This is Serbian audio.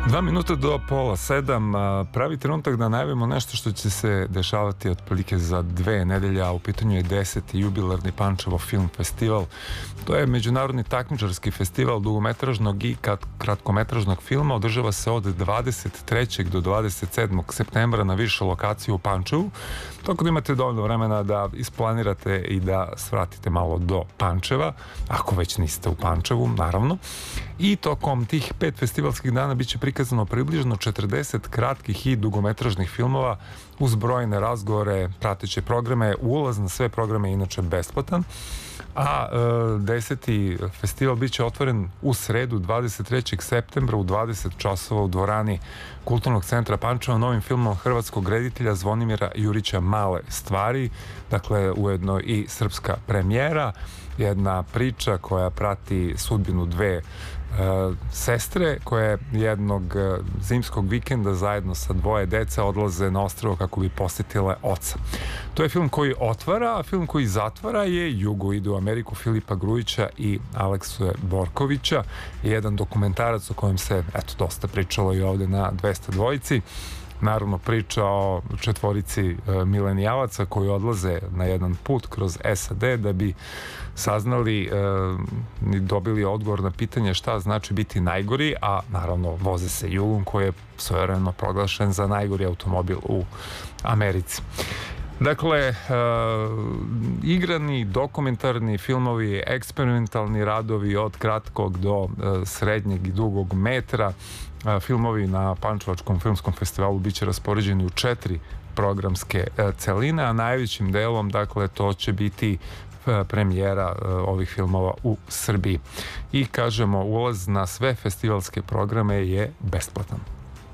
2 minuta do pola 7, pravi trenutak da najavimo nešto što će se dešavati otprilike za 2 nedelje, a u pitanju je 10. jubilarni Pančevo film festival. To je međunarodni takmičarski festival dugometražnog i kratkometražnog filma. Održava se od 23. do 27. septembra na više lokacija u Pančevu, tako da imate dovoljno vremena da isplanirate i da svratite malo do Pančeva, ako već niste u Pančevu, naravno. I tokom tih 5 festivalskih dana biće prikazano približno 40 kratkih i dugometražnih filmova uz brojne razgovore, prateće programe. Ulaz na sve programe je inače besplatan, a 10. festival biće otvoren u sredu 23. septembra u 20 časova u dvorani Kulturnog centra Pančeva novim filmom hrvatskog reditelja Zvonimira Jurića Male stvari, dakle ujedno i srpska premijera, jedna priča koja prati sudbinu dve sestre koje jednog zimskog vikenda zajedno sa dvoje dece odlaze na ostrvo kako bi posjetile oca. To je film koji otvara, a film koji zatvara je Jugo ide u Ameriku Filipa Grujića i Aleksuje Borkovića, jedan dokumentarac o kojem se dosta pričalo i ovde na 202. Naravno priča o četvorici milenijalaca koji odlaze na jedan put kroz SAD da bi saznali i dobili odgovor na pitanje šta znači biti najgori, a naravno voze se Jugom koji je svojevremeno proglašen za najgori automobil u Americi. Dakle, igrani, dokumentarni filmovi, eksperimentalni radovi od kratkog do srednjeg i dugog metra, filmovi na Pančevačkom filmskom festivalu biće raspoređeni u 4 programske celine, a najvećim delom, dakle, to će biti premijera ovih filmova u Srbiji. I kažemo, ulaz na sve festivalske programe je besplatan.